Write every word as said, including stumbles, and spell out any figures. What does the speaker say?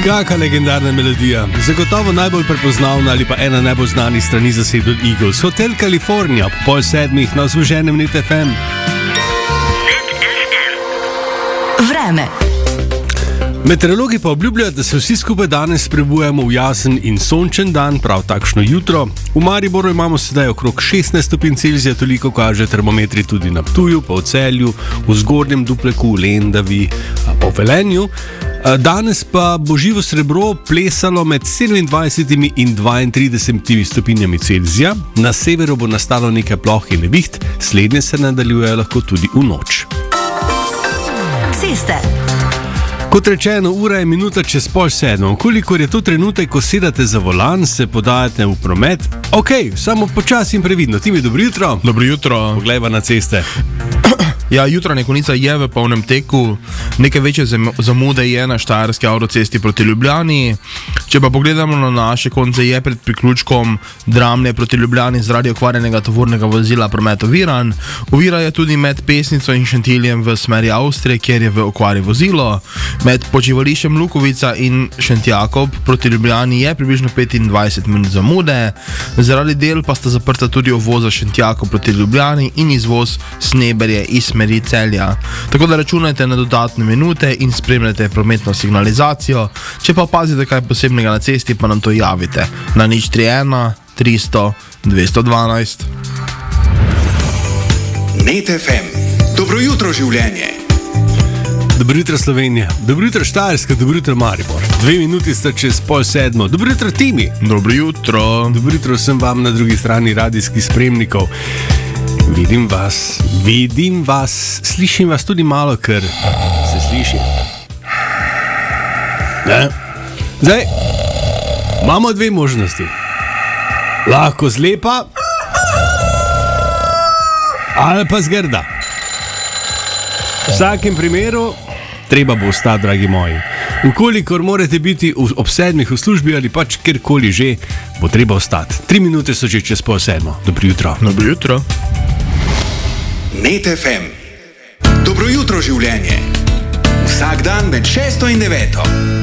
Kaka legendarna melodija, zagotovo najbolj prepoznavna ali pa ena najbolj znanih strani zasedbe Eagles. Hotel California, pol sedmih na osveženem Net F M. Vreme. Meteorologi pa obljubljajo, da se vsi skupaj danes prebujamo v jasen in sončen dan, prav takšno jutro. V Mariboru imamo sedaj okrog šestnajst stopinj Celzija, toliko kaže termometri tudi na Ptuju, pa v Celju, v Zgornjem Dupleku, v Lendavi, pa v Velenju. Danes pa bo živo srebro plesalo med sedemindvajset in dvaintrideset stopinjami Celzija. Na severu bo nastalo nekaj ploh in neviht, slednje se nadaljuje lahko tudi v noč. Ceste. Kot rečeno, ura je minuta čez pol sedmo. Kolikor je to trenutek, ko sedate za volan, se podajate v promet. Ok, samo počasi in previdno. Ti mi dobro jutro. Dobro jutro. Poglejva na ceste. Ja, jutranja konica je v polnem teku, nekaj večje zamude je na štajerski avtocesti proti Ljubljani. Če pa pogledamo na naše konce, je pred priključkom Dramlje proti Ljubljani zaradi okvarjenega tovornega vozila promet oviran. Ovira je tudi med Pesnico in Šentiljem v smeri Avstrije, kjer je v okvari vozilo. Med počivališčem Lukovica in Šentjakob proti Ljubljani je približno petindvajset minut zamude. Zaradi del pa sta zaprta tudi uvoza Šentjakob proti Ljubljani in izvoz Sneberje iz smeri Celja. Tako da računajte na dodatne minute in spremljate prometno signalizacijo. Če pa opazite kaj posebnega na cesti, pa nam to javite na nič tri ena tristo dvesto dvanajst. Net F M. Dobro jutro, življenje. Dobro jutro, Slovenija. Dobro jutro, Štajerska. Dobro jutro, Maribor. Dve minuti sta čez pol sedmo. Dobro jutro, Timi. Dobro jutro. Dobro jutro vsem vam na drugi strani radijskih spremnikov. Vidim vas, vidim vas, slišim vas tudi malo, ker se sliši. Ne? Zdaj, imamo dve možnosti. Lahko zlepa ali pa zgrda. V vsakem primeru treba bo ostati, dragi moji. Ukolikor morate biti ob sedmih v službi ali pač kjerkoli že, bo treba ostati. Tri minute so že čez pol sedmo. Dobro jutro. Dobro jutro. Net F M. Dobro jutro, življenje. Vsak dan med šesto in deveto.